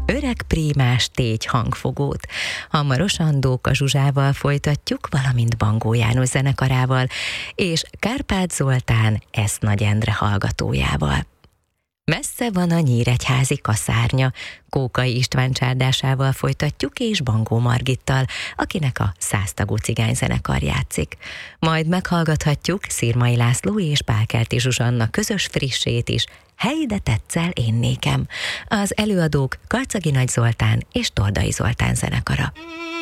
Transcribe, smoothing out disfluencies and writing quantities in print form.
Öreg Prímás tégy hangfogót. Hamarosan Dóka Zsuzsával folytatjuk, valamint Bangó János zenekarával, és Kárpát Zoltán Esz Nagy Endre hallgatójával. Messze van a nyíregyházi kaszárnya, Kókai István csárdásával folytatjuk, és Bangó Margittal, akinek a 100 tagú cigányzenekar játszik. Majd meghallgathatjuk Szirmai László és Pálkerti Zsuzsanna közös frissét is, Hely, de tetszel én nékem. Az előadók Karcagi Nagy Zoltán és Tordai Zoltán zenekara.